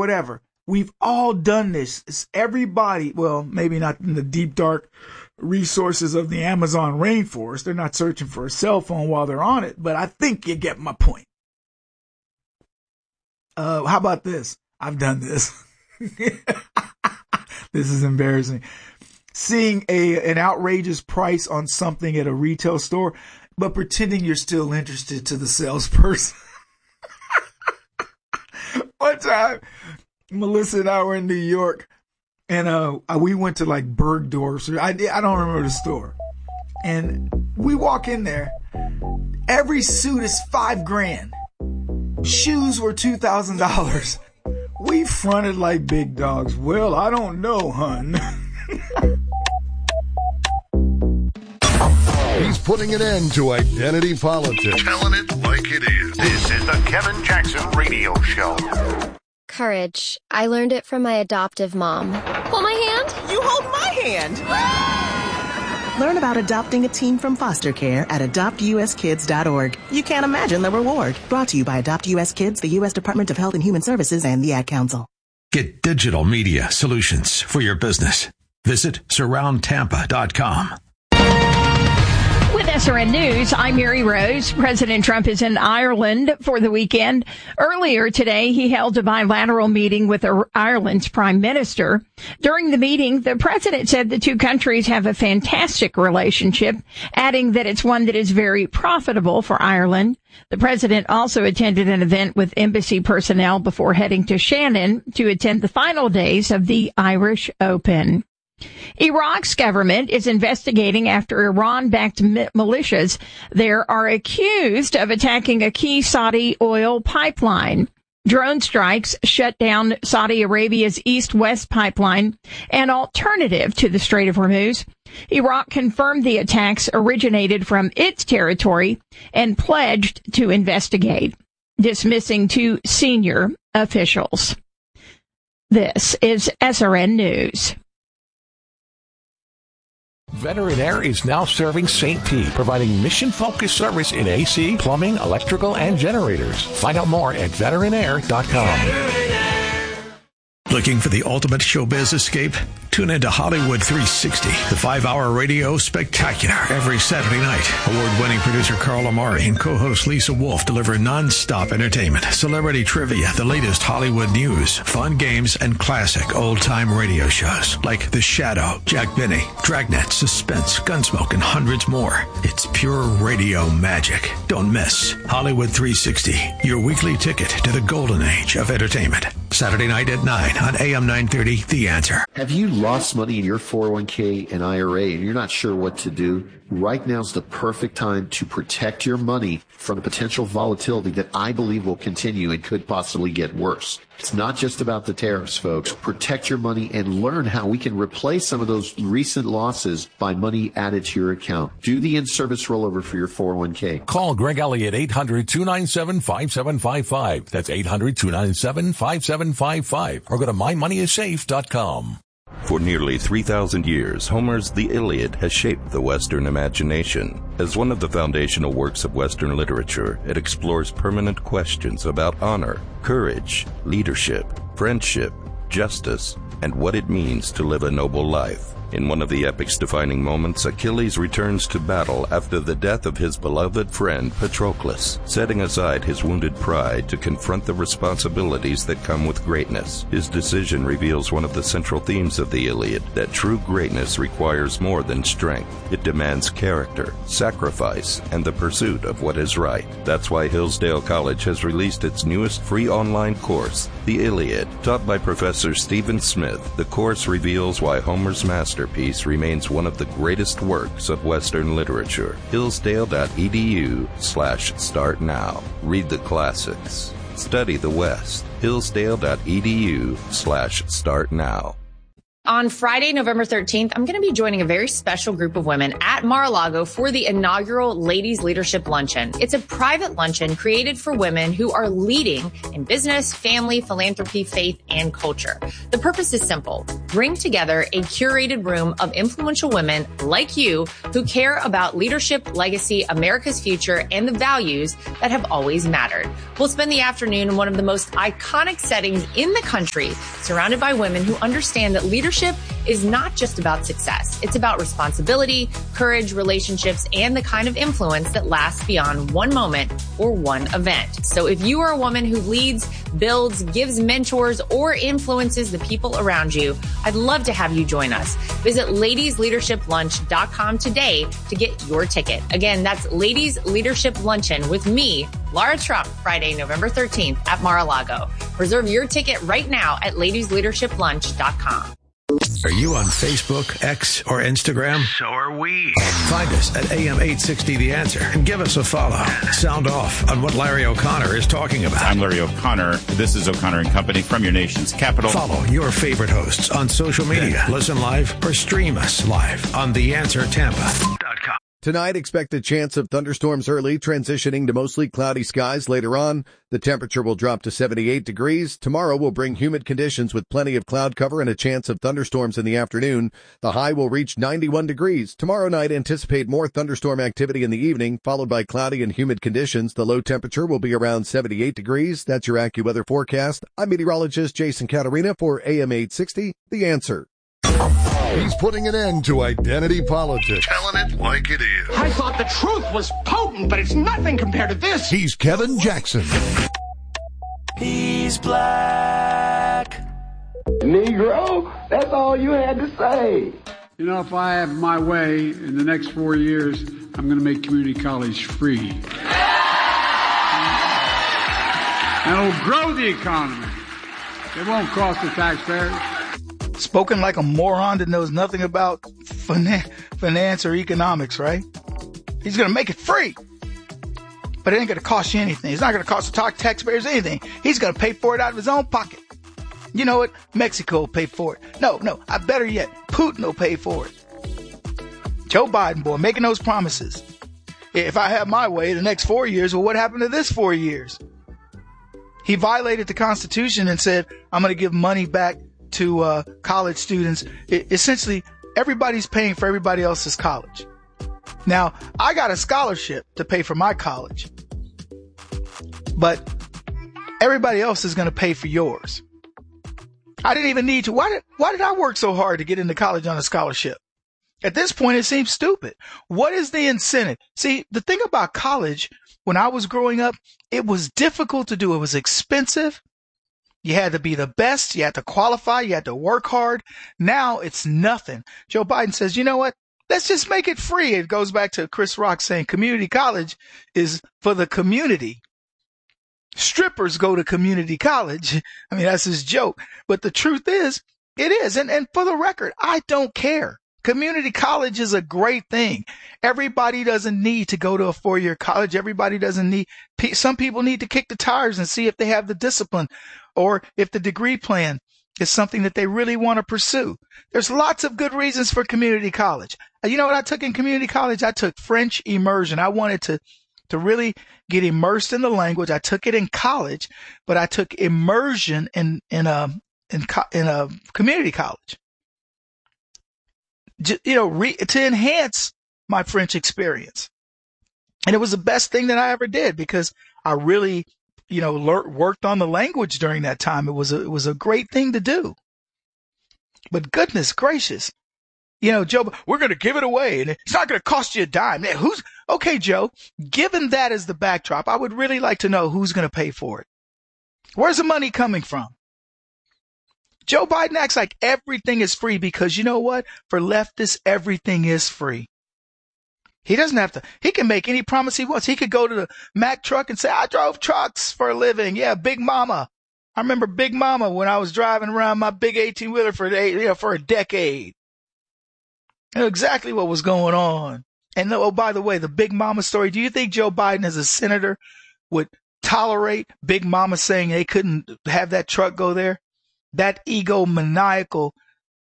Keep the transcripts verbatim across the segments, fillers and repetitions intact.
whatever. We've all done this. It's everybody, well, maybe not in the deep, dark resources of the Amazon rainforest. They're not searching for a cell phone while they're on it, but I think you get my point. Uh, how about this? I've done this. This is embarrassing. Seeing a an outrageous price on something at a retail store, but pretending you're still interested to the salesperson. One time, Melissa and I were in New York, and uh, we went to like Bergdorf's. Or I, I don't remember the store. And we walk in there. Every suit is five grand. Shoes were two thousand dollars. We fronted like big dogs. Well, I don't know, hun. He's putting an end to identity politics. Telling it like it is. This is the Kevin Jackson Radio Show. Courage. I learned it from my adoptive mom. Hold my hand. You hold my hand. Learn about adopting a teen from foster care at adopt u s kids dot org. You can't imagine the reward. Brought to you by Adopt U S Kids, the U S Department of Health and Human Services, and the Ad Council. Get digital media solutions for your business. Visit surround tampa dot com. With S R N News, I'm Mary Rose. President Trump is in Ireland for the weekend. Earlier today, he held a bilateral meeting with Ireland's prime minister. During the meeting, the president said the two countries have a fantastic relationship, adding that it's one that is very profitable for Ireland. The president also attended an event with embassy personnel before heading to Shannon to attend the final days of the Irish Open. Iraq's government is investigating after Iran-backed militias there are accused of attacking a key Saudi oil pipeline. Drone strikes shut down Saudi Arabia's east-west pipeline, an alternative to the Strait of Hormuz. Iraq confirmed the attacks originated from its territory and pledged to investigate, dismissing two senior officials. This is S R N News. Veteran Air is now serving Saint P, providing mission-focused service in A C, plumbing, electrical, and generators. Find out more at veteran air dot com. Looking for the ultimate showbiz escape? Tune into Hollywood three sixty, the five-hour radio spectacular. Every Saturday night, award-winning producer Carl Amari and co-host Lisa Wolf deliver non-stop entertainment, celebrity trivia, the latest Hollywood news, fun games, and classic old-time radio shows like The Shadow, Jack Benny, Dragnet, Suspense, Gunsmoke, and hundreds more. It's pure radio magic. Don't miss Hollywood three sixty, your weekly ticket to the golden age of entertainment. Saturday night at nine on A M nine thirty, The Answer. Have you lost money in your four oh one k and I R A and you're not sure what to do? Right now's the perfect time to protect your money from the potential volatility that I believe will continue and could possibly get worse. It's not just about the tariffs, folks. Protect your money and learn how we can replace some of those recent losses by money added to your account. Do the in-service rollover for your four oh one k. Call Greg Elliott, eight hundred, two nine seven, five seven five five. That's eight hundred, two nine seven, five seven five five. Or go to my money is safe dot com. For nearly three thousand years, Homer's The Iliad has shaped the Western imagination. As one of the foundational works of Western literature, it explores permanent questions about honor, courage, leadership, friendship, justice, and what it means to live a noble life. In one of the epic's defining moments, Achilles returns to battle after the death of his beloved friend Patroclus, setting aside his wounded pride to confront the responsibilities that come with greatness. His decision reveals one of the central themes of the Iliad, that true greatness requires more than strength. It demands character, sacrifice, and the pursuit of what is right. That's why Hillsdale College has released its newest free online course, The Iliad. Taught by Professor Stephen Smith, the course reveals why Homer's master Masterpiece remains one of the greatest works of Western literature. Hillsdale.edu slash start now. Read the classics. Study the West. Hillsdale.edu slash start now. On Friday, November thirteenth, I'm going to be joining a very special group of women at Mar-a-Lago for the inaugural Ladies Leadership Luncheon. It's a private luncheon created for women who are leading in business, family, philanthropy, faith, and culture. The purpose is simple. Bring together a curated room of influential women like you who care about leadership, legacy, America's future, and the values that have always mattered. We'll spend the afternoon in one of the most iconic settings in the country, surrounded by women who understand that leadership is not just about success. It's about responsibility, courage, relationships, and the kind of influence that lasts beyond one moment or one event. So if you are a woman who leads, builds, gives mentors, or influences the people around you, I'd love to have you join us. Visit ladies leadership lunch dot com today to get your ticket. Again, that's Ladies Leadership Luncheon with me, Laura Trump, Friday, November thirteenth at Mar-a-Lago. Reserve your ticket right now at ladies leadership lunch dot com. Are you on Facebook, X, or Instagram? So are we. Find us at A M eight sixty The Answer and give us a follow. Sound off on what Larry O'Connor is talking about. I'm Larry O'Connor. This is O'Connor and Company from your nation's capital. Follow your favorite hosts on social media. Listen live or stream us live on the answer tampa dot com. Tonight, expect a chance of thunderstorms early, transitioning to mostly cloudy skies later on. The temperature will drop to seventy-eight degrees. Tomorrow will bring humid conditions with plenty of cloud cover and a chance of thunderstorms in the afternoon. The high will reach ninety-one degrees. Tomorrow night, anticipate more thunderstorm activity in the evening, followed by cloudy and humid conditions. The low temperature will be around seventy-eight degrees. That's your AccuWeather forecast. I'm meteorologist Jason Catarina for A M eight sixty, The Answer. He's putting an end to identity politics. Telling it like it is. I thought the truth was potent, but it's nothing compared to this. He's Kevin Jackson. He's black. Negro, that's all you had to say. You know, if I have my way in the next four years, I'm going to make community college free. And it'll grow the economy. It won't cost the taxpayers. Spoken like a moron that knows nothing about finan- finance or economics, right? He's going to make it free. But it ain't going to cost you anything. It's not going to cost the taxpayers anything. He's going to pay for it out of his own pocket. You know what? Mexico will pay for it. No, no, I better yet, Putin will pay for it. Joe Biden, boy, making those promises. If I have my way the next four years, well, what happened to this four years? He violated the Constitution and said, I'm going to give money back to uh, college students. It, essentially, everybody's paying for everybody else's college. Now, I got a scholarship to pay for my college, but everybody else is going to pay for yours. I didn't even need to. Why did, why did I work so hard to get into college on a scholarship? At this point, it seems stupid. What is the incentive? See, the thing about college, when I was growing up, it was difficult to do. It was expensive. You had to be the best. You had to qualify. You had to work hard. Now it's nothing. Joe Biden says, you know what? Let's just make it free. It goes back to Chris Rock saying community college is for the community. Strippers go to community college. I mean, that's his joke. But the truth is, it is. And, and for the record, I don't care. Community college is a great thing. Everybody doesn't need to go to a four-year college. Everybody doesn't need, some people need to kick the tires and see if they have the discipline or if the degree plan is something that they really want to pursue. There's lots of good reasons for community college. You know what I took in community college? I took French immersion. I wanted to, to really get immersed in the language. I took it in college, but I took immersion in, in a, in, in a community college. You know, re, to enhance my French experience. And it was the best thing that I ever did because I really, you know, learned, worked on the language during that time. It was a, it was a great thing to do. But goodness gracious, you know, Joe, we're going to give it away and it's not going to cost you a dime. Who's, okay, Joe, given that as the backdrop, I would really like to know who's going to pay for it. Where's the money coming from? Joe Biden acts like everything is free because you know what? For leftists, everything is free. He doesn't have to, he can make any promise he wants. He could go to the Mack truck and say, I drove trucks for a living. Yeah, Big Mama. I remember Big Mama when I was driving around my big eighteen wheeler for, you know, for a decade. I knew exactly what was going on. And oh, by the way, the Big Mama story, do you think Joe Biden as a senator would tolerate Big Mama saying they couldn't have that truck go there? That egomaniacal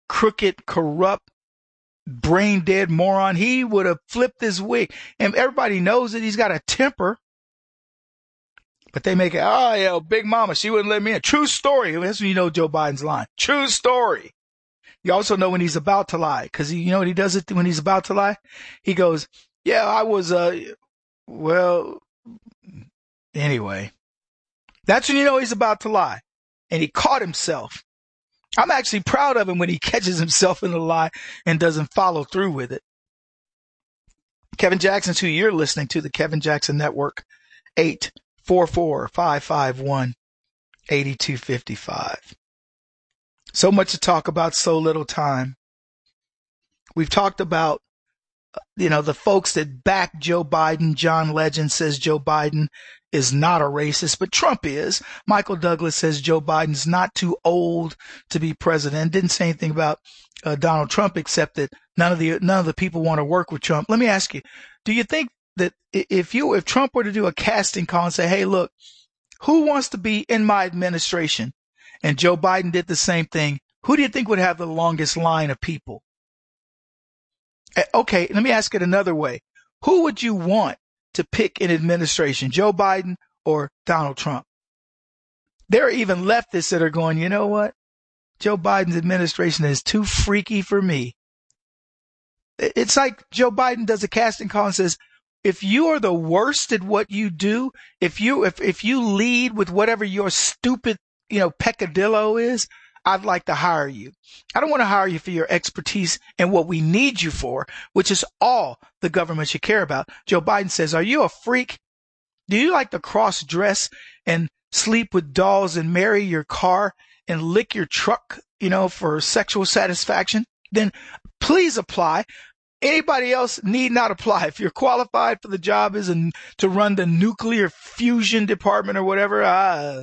crooked, corrupt, brain-dead moron, he would have flipped his wig. And everybody knows that he's got a temper. But they make it, oh, yeah, Big Mama, she wouldn't let me in. True story. That's when you know Joe Biden's lying. True story. You also know when he's about to lie, because you know what he does it when he's about to lie? He goes, yeah, I was, uh, well, anyway. That's when you know he's about to lie. And he caught himself. I'm actually proud of him when he catches himself in a lie and doesn't follow through with it. Kevin Jackson's who you're listening to, the Kevin Jackson Network, eight four four, five five one, eight two five five. So much to talk about, so little time. We've talked about, you know, the folks that back Joe Biden. John Legend says Joe Biden is not a racist, but Trump is. Michael Douglas says Joe Biden's not too old to be president. Didn't say anything about uh, Donald Trump, except that none of the none of the people want to work with Trump. Let me ask you, do you think that if you if Trump were to do a casting call and say, hey, look, who wants to be in my administration? And Joe Biden did the same thing, who do you think would have the longest line of people? Okay, let me ask it another way. Who would you want to pick in administration, Joe Biden or Donald Trump? There are even leftists that are going, you know what? Joe Biden's administration is too freaky for me. It's like Joe Biden does a casting call and says, if you are the worst at what you do, if you if if you lead with whatever your stupid, you know, peccadillo is, I'd like to hire you. I don't want to hire you for your expertise and what we need you for, which is all the government should care about. Joe Biden says, are you a freak? Do you like to cross-dress and sleep with dolls and marry your car and lick your truck, you know, for sexual satisfaction? Then please apply. Anybody else need not apply. If you're qualified for the job as a, to run the nuclear fusion department or whatever, uh,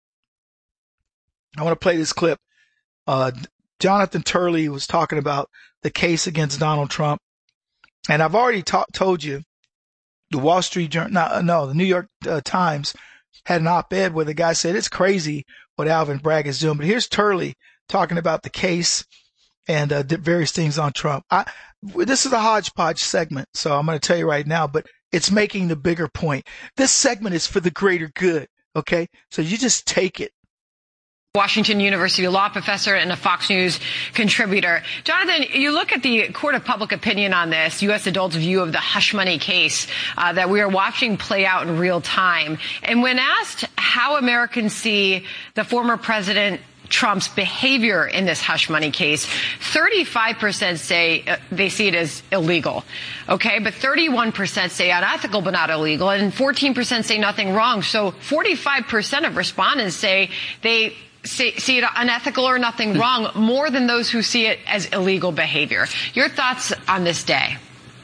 I want to play this clip. Uh, Jonathan Turley was talking about the case against Donald Trump. And I've already ta- told you the Wall Street Journal, no, no the New York uh, Times had an op-ed where the guy said it's crazy what Alvin Bragg is doing. But here's Turley talking about the case and uh, various things on Trump. I, this is a hodgepodge segment, so I'm going to tell you right now, but it's making the bigger point. This segment is for the greater good, okay? So you just take it. Washington University law professor and a Fox News contributor. Jonathan, you look at the court of public opinion on this, U S adults' view of the hush money case uh, that we are watching play out in real time. And when asked how Americans see the former president Trump's behavior in this hush money case, thirty-five percent say uh, they see it as illegal. Okay, but thirty-one percent say unethical but not illegal, and fourteen percent say nothing wrong. So forty-five percent of respondents say they see, see it unethical or nothing wrong, more than those who see it as illegal behavior. Your thoughts on this day?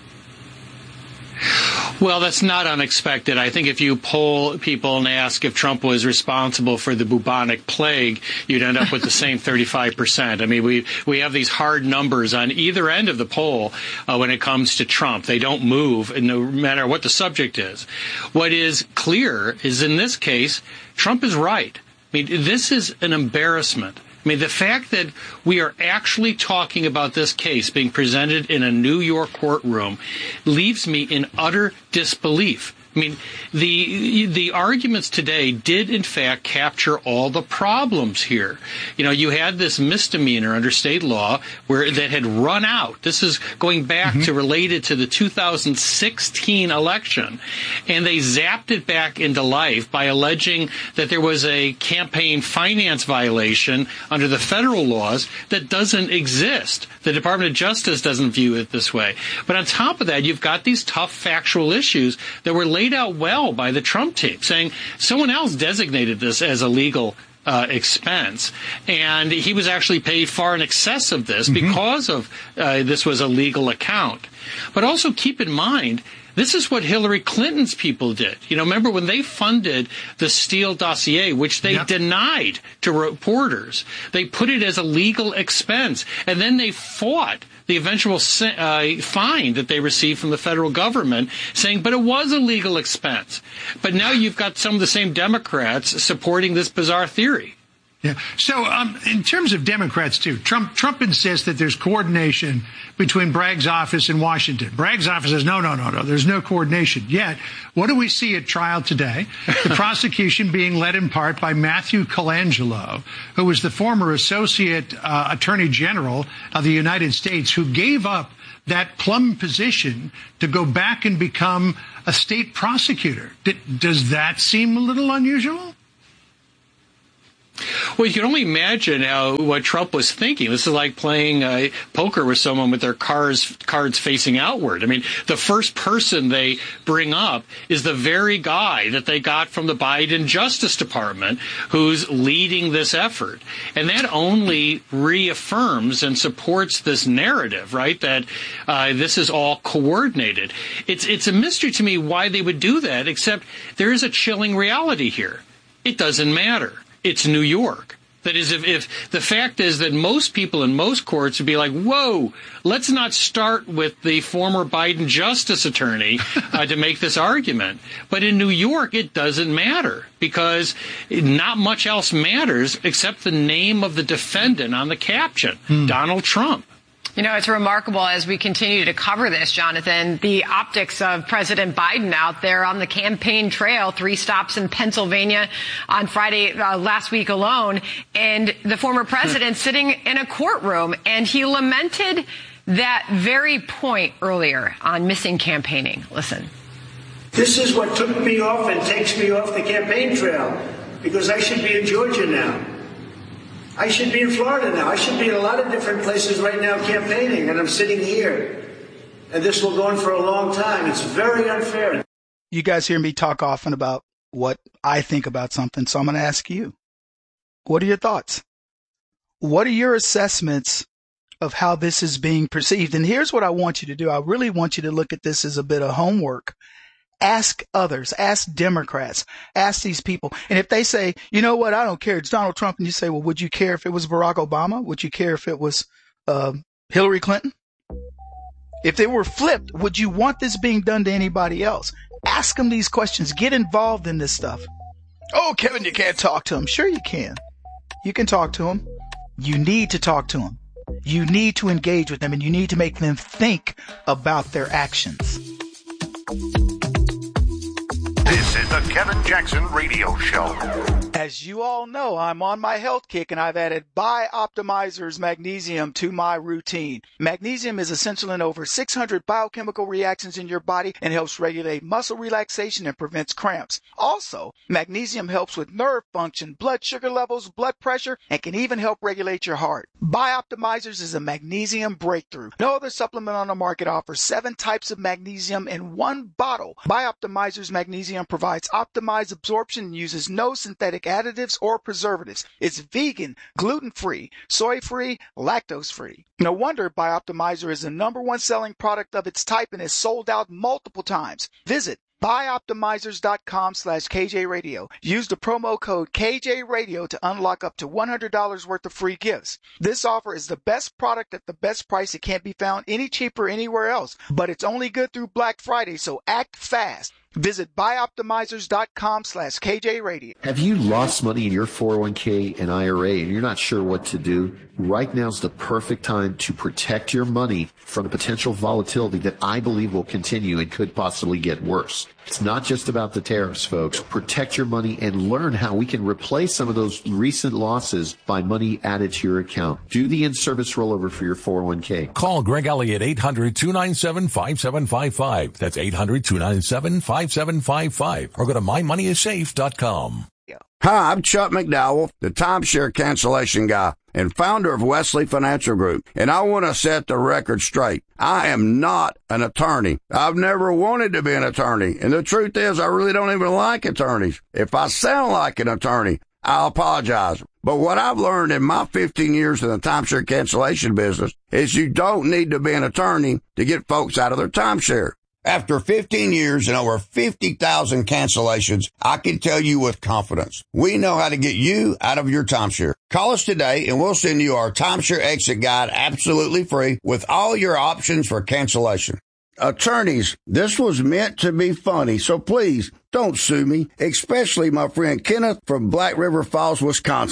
Well, that's not unexpected. I think if you poll people and ask if Trump was responsible for the bubonic plague, you'd end up with the same thirty-five percent. I mean, we we have these hard numbers on either end of the poll uh, when it comes to Trump. They don't move, no matter what the subject is. What is clear is in this case, Trump is right. I mean, this is an embarrassment. I mean, the fact that we are actually talking about this case being presented in a New York courtroom leaves me in utter disbelief. I mean, the the arguments today did, in fact, capture all the problems here. You know, you had this misdemeanor under state law where that had run out. This is going back mm-hmm. to related to the two thousand sixteen election. And they zapped it back into life by alleging that there was a campaign finance violation under the federal laws that doesn't exist. The Department of Justice doesn't view it this way. But on top of that, you've got these tough factual issues that were laid out well by the Trump team, saying someone else designated this as a legal uh, expense, and he was actually paid far in excess of this mm-hmm. because of uh, this was a legal account. But also keep in mind, this is what Hillary Clinton's people did. You know, remember when they funded the Steele dossier, which they yep. denied to reporters, they put it as a legal expense, and then they fought the eventual uh, fine that they received from the federal government, saying, but it was a legal expense. But now you've got some of the same Democrats supporting this bizarre theory. Yeah. So um, in terms of Democrats, too, Trump Trump insists that there's coordination between Bragg's office and Washington. Bragg's office says, no, no, no, no, there's no coordination. Yet, what do we see at trial today? The prosecution being led in part by Matthew Colangelo, who was the former Associate uh, Attorney General of the United States, who gave up that plum position to go back and become a state prosecutor. D- does that seem a little unusual? Well, you can only imagine how what Trump was thinking. This is like playing uh, poker with someone with their cards cards facing outward. I mean, the first person they bring up is the very guy that they got from the Biden Justice Department who's leading this effort. And that only reaffirms and supports this narrative, right, that uh, this is all coordinated. It's, it's a mystery to me why they would do that, except there is a chilling reality here. It doesn't matter. It's New York. That is, if, if the fact is that most people in most courts would be like, whoa, let's not start with the former Biden justice attorney uh, to make this argument. But in New York, it doesn't matter because not much else matters except the name of the defendant on the caption, hmm. Donald Trump. You know, it's remarkable as we continue to cover this, Jonathan, the optics of President Biden out there on the campaign trail, three stops in Pennsylvania on Friday uh, last week alone, and the former president sitting in a courtroom, and he lamented that very point earlier on missing campaigning. Listen. This is what took me off and takes me off the campaign trail, because I should be in Georgia now. I should be in Florida now. I should be in a lot of different places right now campaigning, and I'm sitting here. And this will go on for a long time. It's very unfair. You guys hear me talk often about what I think about something, so I'm going to ask you. What are your thoughts? What are your assessments of how this is being perceived? And here's what I want you to do. I really want you to look at this as a bit of homework. Ask others, ask Democrats, ask these people. And if they say, you know what, I don't care, it's Donald Trump, and you say, well, would you care if it was Barack Obama? Would you care if it was uh, Hillary Clinton? If they were flipped, would you want this being done to anybody else? Ask them these questions. Get involved in this stuff. Oh, Kevin, you can't talk to them. Sure you can. You can talk to them. You need to talk to them. You need to engage with them, and you need to make them think about their actions. This is the Kevin Jackson Radio Show. As you all know, I'm on my health kick, and I've added Bioptimizer's magnesium to my routine. Magnesium is essential in over six hundred biochemical reactions in your body and helps regulate muscle relaxation and prevents cramps. Also, magnesium helps with nerve function, blood sugar levels, blood pressure, and can even help regulate your heart. Bioptimizers is a magnesium breakthrough. No other supplement on the market offers seven types of magnesium in one bottle. Bioptimizer's magnesium provides optimized absorption and uses no synthetic additives or preservatives. It's vegan, gluten-free, soy-free, lactose-free. No wonder Bioptimizer is the number one selling product of its type and has sold out multiple times. Visit Bioptimizers.com slash KJ Radio. Use the promo code K J Radio to unlock up to one hundred dollars worth of free gifts. This offer is the best product at the best price. It can't be found any cheaper anywhere else, but it's only good through Black Friday, so act fast. Visit Bioptimizers.com slash KJ Radio. Have you lost money in your four oh one k and I R A and you're not sure what to do? Right now's the perfect time to protect your money from the potential volatility that I believe will continue and could possibly get worse. It's not just about the tariffs, folks. Protect your money and learn how we can replace some of those recent losses by money added to your account. Do the in-service rollover for your four oh one k. Call Greg Elliott, eight hundred, two nine seven, five seven five five. That's eight hundred, two nine seven, five seven five five. Or go to my money is safe dot com. Hi, I'm Chuck McDowell, the timeshare cancellation guy and founder of Wesley Financial Group, and I want to set the record straight. I am not an attorney. I've never wanted to be an attorney, and the truth is I really don't even like attorneys. If I sound like an attorney, I apologize. But what I've learned in my fifteen years in the timeshare cancellation business is you don't need to be an attorney to get folks out of their timeshare. After fifteen years and over fifty thousand cancellations, I can tell you with confidence, we know how to get you out of your timeshare. Call us today and we'll send you our timeshare exit guide absolutely free with all your options for cancellation. Attorneys, this was meant to be funny, so please don't sue me, especially my friend Kenneth from Black River Falls, Wisconsin.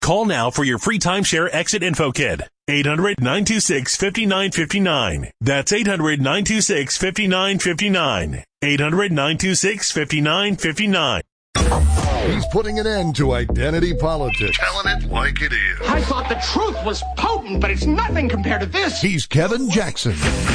Call now for your free timeshare exit info kit. eight hundred, nine two six, five nine five nine. That's eight hundred, nine two six, five nine five nine. eight hundred, nine two six, five nine five nine. He's putting an end to identity politics. Telling it like it is. I thought the truth was potent, but it's nothing compared to this. He's Kevin Jackson.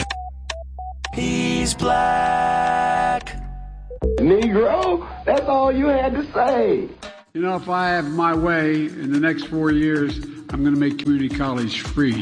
He's black. Negro, that's all you had to say. You know, if I have my way in the next four years, I'm going to make community college free.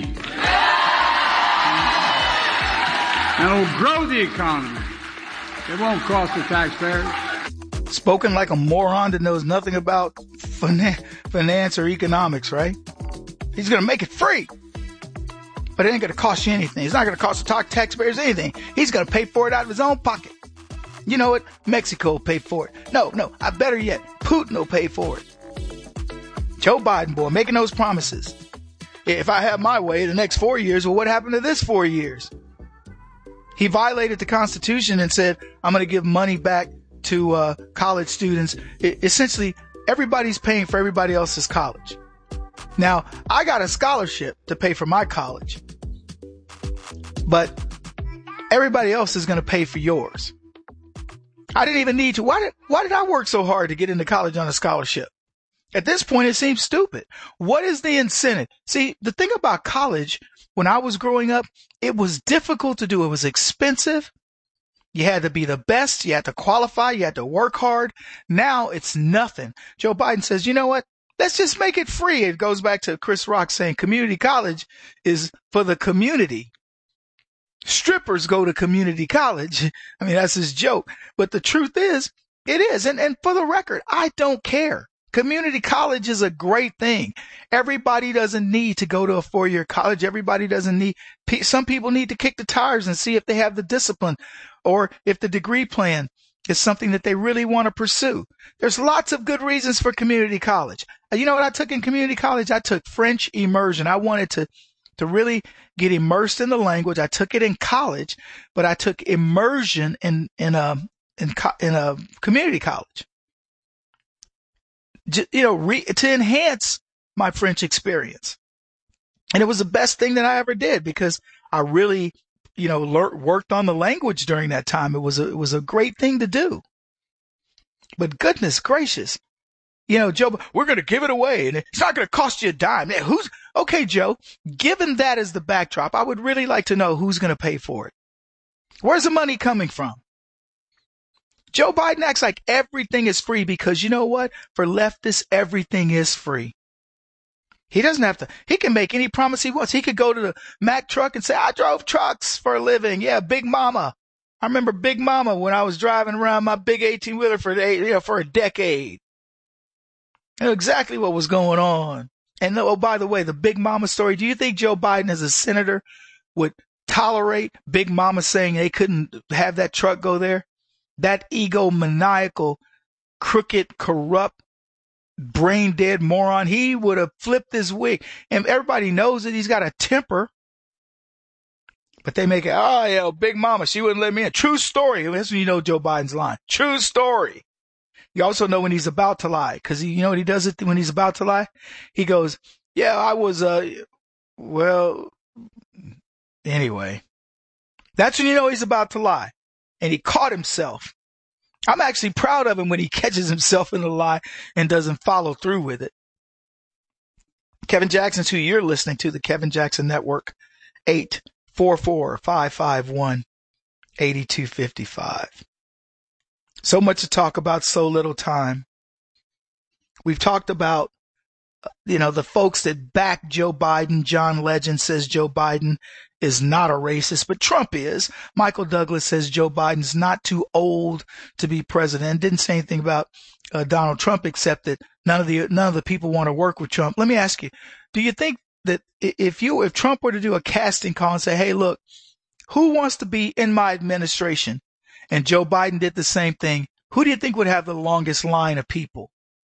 And it'll grow the economy. It won't cost the taxpayers. Spoken like a moron that knows nothing about finance or economics, right? He's going to make it free. But it ain't going to cost you anything. It's not going to cost the taxpayers anything. He's going to pay for it out of his own pocket. You know what? Mexico will pay for it. No, no, I better yet, Putin will pay for it. Joe Biden, boy, making those promises. If I have my way the next four years, well, what happened to this four years? He violated the Constitution and said, I'm going to give money back to uh, college students. It, essentially, everybody's paying for everybody else's college. Now, I got a scholarship to pay for my college, but everybody else is going to pay for yours. I didn't even need to. Why did, why did I work so hard to get into college on a scholarship? At this point, it seems stupid. What is the incentive? See, the thing about college, when I was growing up, it was difficult to do. It was expensive. You had to be the best. You had to qualify. You had to work hard. Now it's nothing. Joe Biden says, you know what? Let's just make it free. It goes back to Chris Rock saying community college is for the community. Strippers go to community college. I mean, that's his joke. But the truth is, it is. And, and for the record, I don't care. Community college is a great thing. Everybody doesn't need to go to a four-year college. Everybody doesn't need, some people need to kick the tires and see if they have the discipline or if the degree plan is something that they really want to pursue. There's lots of good reasons for community college. You know what I took in community college? I took French immersion. I wanted to, to really get immersed in the language. I took it in college, but I took immersion in, in a, in, in a community college. You know, re, to enhance my French experience. And it was the best thing that I ever did because I really, you know, learned, worked on the language during that time. It was a, it was a great thing to do. But goodness gracious, you know, Joe, we're going to give it away and it's not going to cost you a dime. Man, who's, okay, Joe, given that as the backdrop, I would really like to know who's going to pay for it. Where's the money coming from? Joe Biden acts like everything is free because you know what? For leftists, everything is free. He doesn't have to, he can make any promise he wants. He could go to the Mack truck and say, I drove trucks for a living. Yeah, Big Mama. I remember Big Mama when I was driving around my big eighteen wheeler for, you know, for a decade. I knew exactly what was going on. And oh, by the way, the Big Mama story, do you think Joe Biden as a senator would tolerate Big Mama saying they couldn't have that truck go there? That egomaniacal, crooked, corrupt, brain-dead moron, he would have flipped his wig. And everybody knows that he's got a temper. But they make it, oh, yeah, Big Mama, she wouldn't let me in. True story. That's when you know Joe Biden's lying. True story. You also know when he's about to lie. Because you know what he does it when he's about to lie? He goes, yeah, I was, uh, well, anyway. That's when you know he's about to lie. And he caught himself. I'm actually proud of him when he catches himself in a lie and doesn't follow through with it. Kevin Jackson's who you're listening to, the Kevin Jackson Network, eight four four, five five one, eight two five five. So much to talk about, so little time. We've talked about, you know, the folks that back Joe Biden. John Legend says Joe Biden is not a racist, but Trump is. Michael Douglas says Joe Biden's not too old to be president. Didn't say anything about uh, Donald Trump except that none of the none of the people want to work with Trump. Let me ask you, do you think that if you if Trump were to do a casting call and say, hey, look, who wants to be in my administration? And Joe Biden did the same thing. Who do you think would have the longest line of people?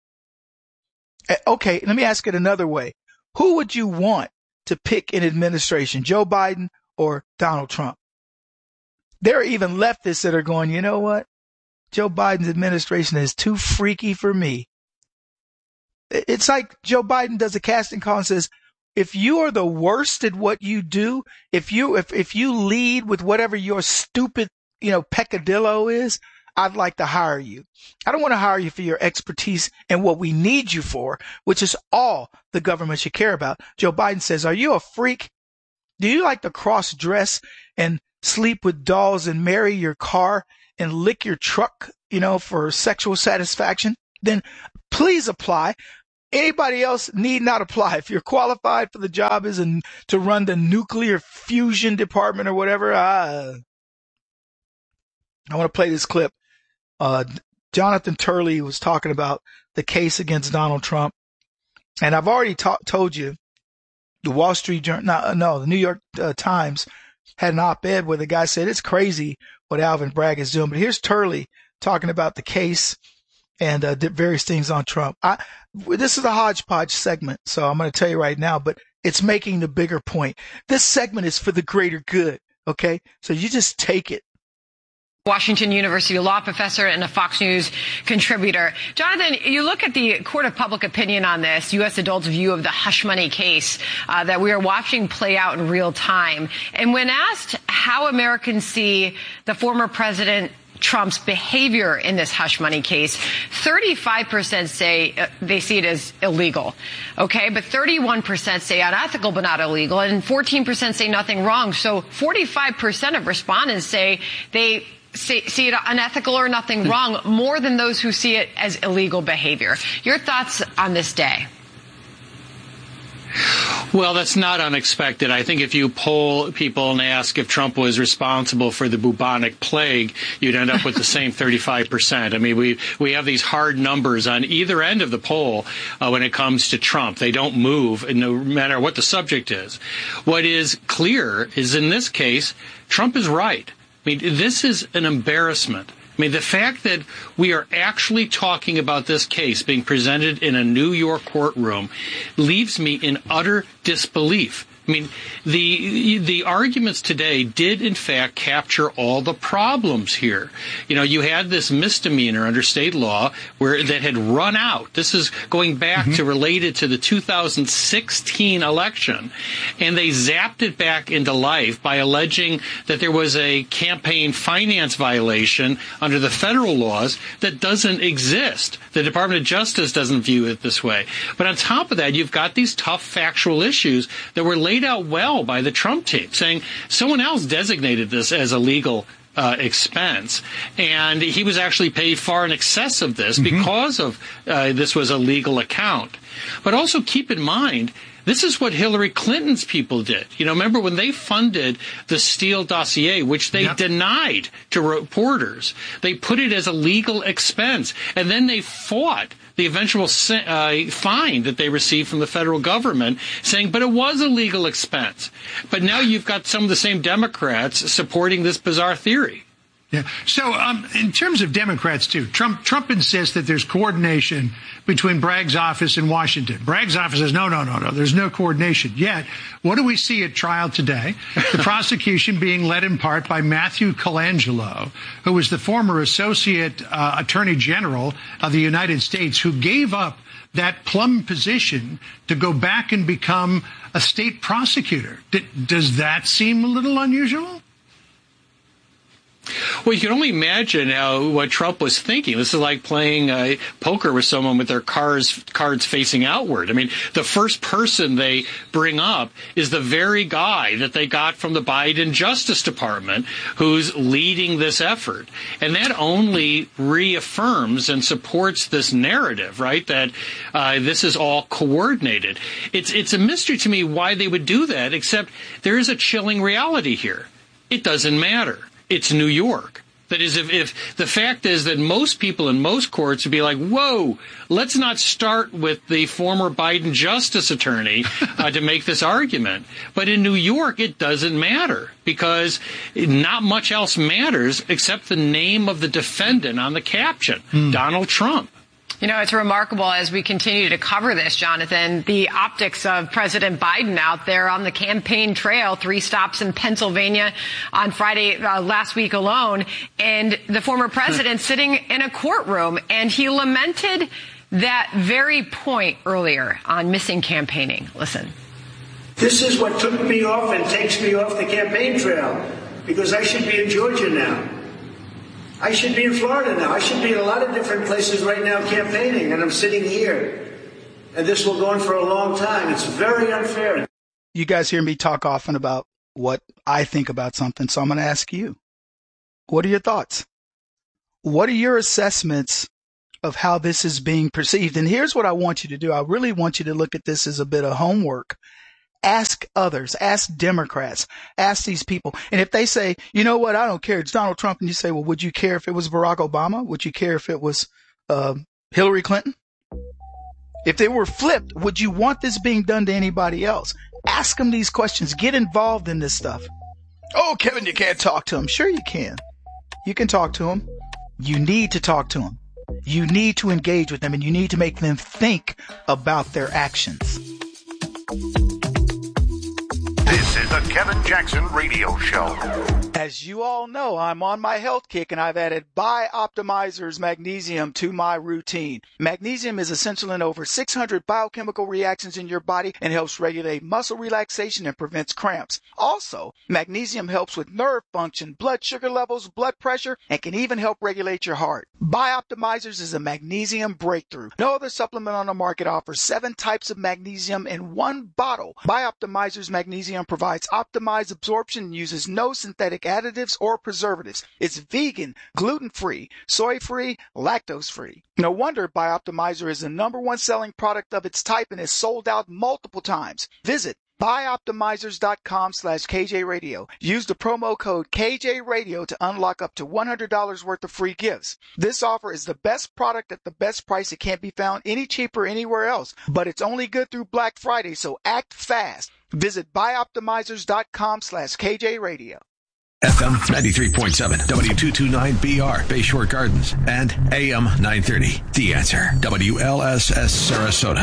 Okay, let me ask it another way. Who would you want to pick in administration, Joe Biden or Donald Trump? There are even leftists that are going, you know what? Joe Biden's administration is too freaky for me. It's like Joe Biden does a casting call and says, if you are the worst at what you do, if you if if you lead with whatever your stupid, you know, peccadillo is, I'd like to hire you. I don't want to hire you for your expertise and what we need you for, which is all the government should care about. Joe Biden says, are you a freak? Do you like to cross-dress and sleep with dolls and marry your car and lick your truck, you know, for sexual satisfaction? Then please apply. Anybody else need not apply. If you're qualified for the job as in, to run the nuclear fusion department or whatever, uh, I want to play this clip. Uh, Jonathan Turley was talking about the case against Donald Trump. And I've already ta- told you, the Wall Street Journal, no, no the New York uh, Times had an op-ed where the guy said it's crazy what Alvin Bragg is doing. But here's Turley talking about the case and uh, various things on Trump. I, this is a hodgepodge segment, so I'm going to tell you right now, but it's making the bigger point. This segment is for the greater good, okay? So you just take it. Washington University law professor and a Fox News contributor. Jonathan, you look at the court of public opinion on this, U S adults' view of the hush money case uh, that we are watching play out in real time. And when asked how Americans see the former president Trump's behavior in this hush money case, thirty-five percent say uh, they see it as illegal. Okay, but thirty-one percent say unethical but not illegal, and fourteen percent say nothing wrong. So forty-five percent of respondents say they see, see it unethical or nothing wrong, more than those who see it as illegal behavior. Your thoughts on this day? Well, that's not unexpected. I think if you poll people and ask if Trump was responsible for the bubonic plague, you'd end up with the same thirty-five percent. I mean, we we have these hard numbers on either end of the poll uh, when it comes to Trump. They don't move, no matter what the subject is. What is clear is in this case, Trump is right. I mean, this is an embarrassment. I mean, the fact that we are actually talking about this case being presented in a New York courtroom leaves me in utter disbelief. I mean, the the arguments today did, in fact, capture all the problems here. You know, you had this misdemeanor under state law where that had run out. This is going back mm-hmm. to related to the two thousand sixteen election. And they zapped it back into life by alleging that there was a campaign finance violation under the federal laws that doesn't exist. The Department of Justice doesn't view it this way. But on top of that, you've got these tough factual issues that were laid out well by the Trump team, saying someone else designated this as a legal uh, expense, and he was actually paid far in excess of this mm-hmm. because of uh, this was a legal account. But also keep in mind, this is what Hillary Clinton's people did. You know, remember when they funded the Steele dossier, which they yep. denied to reporters, they put it as a legal expense, and then they fought the eventual uh, fine that they received from the federal government, saying, but it was a legal expense. But now you've got some of the same Democrats supporting this bizarre theory. Yeah. So um, in terms of Democrats, too, Trump Trump insists that there's coordination between Bragg's office and Washington. Bragg's office says, no, no, no, no, there's no coordination. Yet, what do we see at trial today? The prosecution being led in part by Matthew Colangelo, who was the former Associate uh, Attorney General of the United States, who gave up that plum position to go back and become a state prosecutor. D- does that seem a little unusual? Well, you can only imagine how what Trump was thinking. This is like playing uh, poker with someone with their cards cards facing outward. I mean, the first person they bring up is the very guy that they got from the Biden Justice Department who's leading this effort. And that only reaffirms and supports this narrative, right, that uh, this is all coordinated. It's, it's a mystery to me why they would do that, except there is a chilling reality here. It doesn't matter. It's New York. That is, if, if the fact is that most people in most courts would be like, whoa, let's not start with the former Biden justice attorney uh, to make this argument. But in New York, it doesn't matter because not much else matters except the name of the defendant on the caption, hmm. Donald Trump. You know, it's remarkable as we continue to cover this, Jonathan, the optics of President Biden out there on the campaign trail, three stops in Pennsylvania on Friday uh, last week alone, and the former president sitting in a courtroom, and he lamented that very point earlier on missing campaigning. Listen. This is what took me off and takes me off the campaign trail, because I should be in Georgia now. I should be in Florida now. I should be in a lot of different places right now campaigning, and I'm sitting here. And this will go on for a long time. It's very unfair. You guys hear me talk often about what I think about something, so I'm going to ask you. What are your thoughts? What are your assessments of how this is being perceived? And here's what I want you to do. I really want you to look at this as a bit of homework. Ask others, ask Democrats, ask these people. And if they say, you know what, I don't care, it's Donald Trump, and you say, well, would you care if it was Barack Obama? Would you care if it was uh, Hillary Clinton? If they were flipped, would you want this being done to anybody else? Ask them these questions. Get involved in this stuff. Oh, Kevin, you can't talk to them. Sure you can. You can talk to them. You need to talk to them. You need to engage with them, and you need to make them think about their actions. This is the Kevin Jackson Radio Show. As you all know, I'm on my health kick, and I've added Bioptimizer's magnesium to my routine. Magnesium is essential in over six hundred biochemical reactions in your body and helps regulate muscle relaxation and prevents cramps. Also, magnesium helps with nerve function, blood sugar levels, blood pressure, and can even help regulate your heart. Bioptimizers is a magnesium breakthrough. No other supplement on the market offers seven types of magnesium in one bottle. Bioptimizer's magnesium provides optimized absorption and uses no synthetic additives or preservatives. It's vegan, gluten-free, soy-free, lactose-free. No wonder Bioptimizer is the number one selling product of its type and has sold out multiple times. Visit Bioptimizers.com slash KJ Radio. Use the promo code K J Radio to unlock up to one hundred dollars worth of free gifts. This offer is the best product at the best price. It can't be found any cheaper anywhere else, but it's only good through Black Friday, so act fast. Visit Bioptimizers.com slash KJ Radio. F M ninety-three point seven, W two twenty-nine B R, Bayshore Gardens, and A M nine thirty. The Answer, W L S S Sarasota.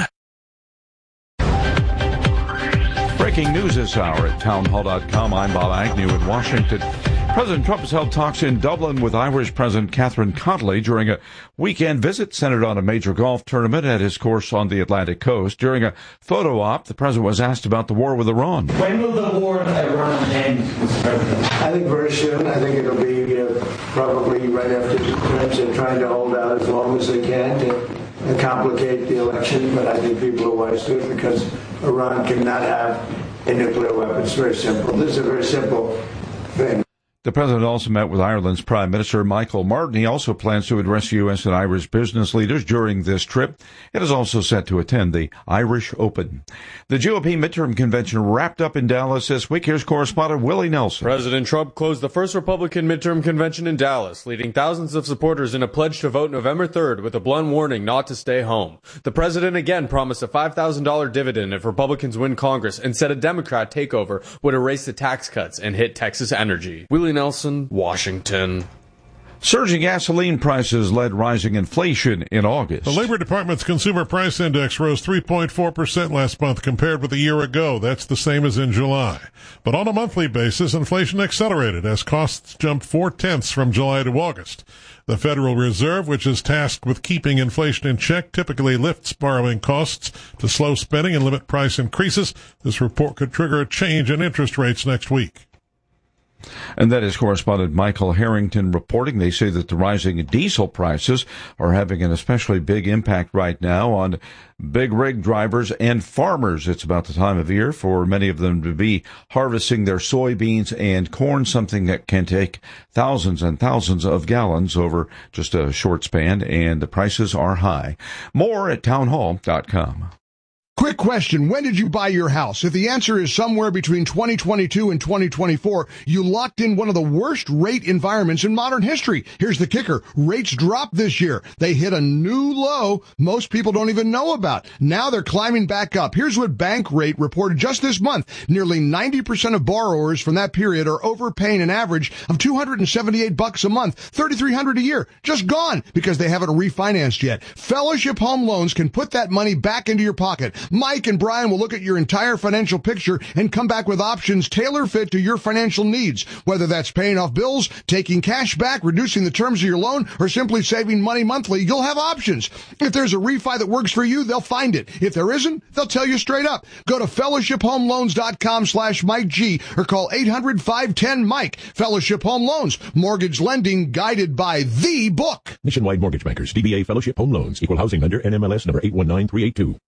Breaking news this hour at townhall dot com. I'm Bob Agnew in Washington. President Trump has held talks in Dublin with Irish President Catherine Connolly during a weekend visit centered on a major golf tournament at his course on the Atlantic coast. During a photo op, the president was asked about the war with Iran. When will the war with Iran end, Mister President? I think very soon. I think it'll be uh, probably right after the Clintons are trying to hold out as long as they can to complicate the election, but I think people are wise to it because Iran cannot have a nuclear weapon. It's very simple. This is a very simple thing. The president also met with Ireland's Prime Minister Michael Martin. He also plans to address U S and Irish business leaders during this trip. It is also set to attend the Irish Open. The G O P midterm convention wrapped up in Dallas this week. Here's correspondent Willie Nelson. President Trump closed the first Republican midterm convention in Dallas, leading thousands of supporters in a pledge to vote November third with a blunt warning not to stay home. The president again promised a five thousand dollars dividend if Republicans win Congress and said a Democrat takeover would erase the tax cuts and hit Texas energy. Willie Nelson, Washington. Surging gasoline prices led rising inflation in August. The Labor Department's Consumer Price Index rose three point four percent last month compared with a year ago. That's the same as in July. But on a monthly basis, inflation accelerated as costs jumped four-tenths from July to August. The Federal Reserve, which is tasked with keeping inflation in check, typically lifts borrowing costs to slow spending and limit price increases. This report could trigger a change in interest rates next week. And that is correspondent Michael Harrington reporting. They say that the rising diesel prices are having an especially big impact right now on big rig drivers and farmers. It's about the time of year for many of them to be harvesting their soybeans and corn, something that can take thousands and thousands of gallons over just a short span, and the prices are high. More at townhall dot com. Quick question. When did you buy your house? If the answer is somewhere between twenty twenty-two and twenty twenty-four, you locked in one of the worst rate environments in modern history. Here's the kicker. Rates dropped this year. They hit a new low most people don't even know about. Now they're climbing back up. Here's what Bankrate reported just this month. Nearly ninety percent of borrowers from that period are overpaying an average of two hundred seventy-eight bucks a month, thirty-three hundred a year. Just gone because they haven't refinanced yet. Fellowship Home Loans can put that money back into your pocket. Mike and Brian will look at your entire financial picture and come back with options tailor-fit to your financial needs. Whether that's paying off bills, taking cash back, reducing the terms of your loan, or simply saving money monthly, you'll have options. If there's a refi that works for you, they'll find it. If there isn't, they'll tell you straight up. Go to fellowship home loans dot com slash Mike G or call eight hundred, five ten, Mike. Fellowship Home Loans. Mortgage lending guided by the book. Nationwide Mortgage Bankers, D B A Fellowship Home Loans, Equal Housing Lender, N M L S number eight one nine three eight two.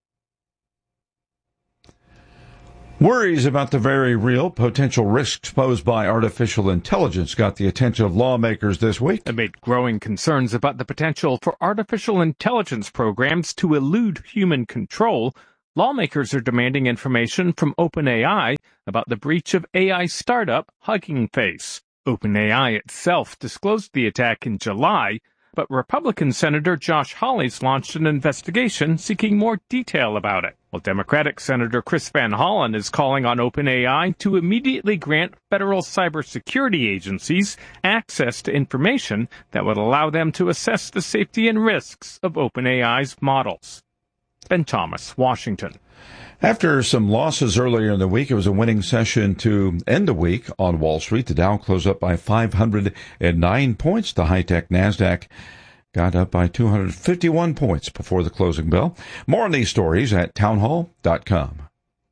Worries about the very real potential risks posed by artificial intelligence got the attention of lawmakers this week. Amid growing concerns about the potential for artificial intelligence programs to elude human control, lawmakers are demanding information from OpenAI about the breach of A I startup Hugging Face. OpenAI itself disclosed the attack in July, but Republican Senator Josh Hawley's launched an investigation seeking more detail about it, while Democratic Senator Chris Van Hollen is calling on OpenAI to immediately grant federal cybersecurity agencies access to information that would allow them to assess the safety and risks of OpenAI's models. Ben Thomas, Washington. After some losses earlier in the week, it was a winning session to end the week on Wall Street. The Dow closed up by five hundred nine points. The high-tech NASDAQ got up by two hundred fifty-one points before the closing bell. More on these stories at townhall dot com.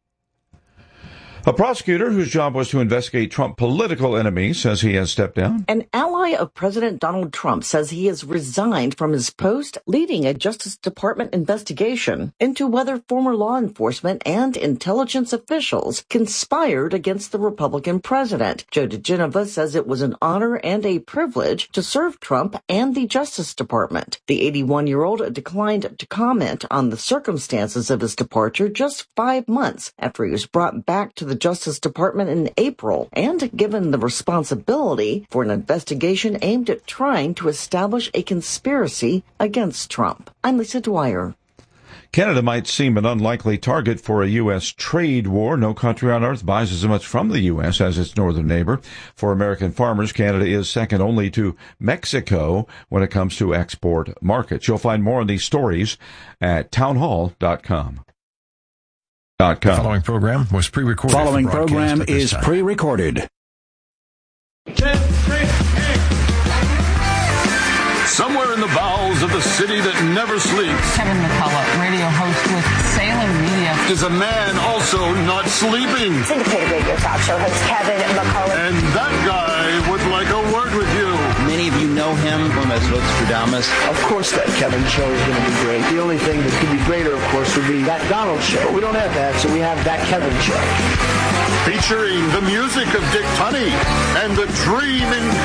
A prosecutor whose job was to investigate Trump political enemies says he has stepped down. An ally of President Donald Trump says he has resigned from his post leading a Justice Department investigation into whether former law enforcement and intelligence officials conspired against the Republican president. Joe DeGenova says it was an honor and a privilege to serve Trump and the Justice Department. The eighty-one-year-old declined to comment on the circumstances of his departure just five months after he was brought back to the Justice Department in April and given the responsibility for an investigation aimed at trying to establish a conspiracy against Trump. I'm Lisa Dwyer. Canada might seem an unlikely target for a U S trade war. No country on earth buys as much from the U S as its northern neighbor. For American farmers, Canada is second only to Mexico when it comes to export markets. You'll find more on these stories at townhall dot com. The following program was pre-recorded. Following program is time. pre-recorded. Somewhere in the bowels of the city that never sleeps, Kevin McCullough, radio host with Salem Media, is a man also not sleeping. Syndicated radio talk show host Kevin McCullough. And that guy would like a word with you. Many of you know him from as Nostradamus. Of course that Kevin show is going to be great. The only thing that could be greater, of course, would be that Donald show. But we don't have that, so we have that Kevin show. Featuring the music of Dick Tunney and the dream in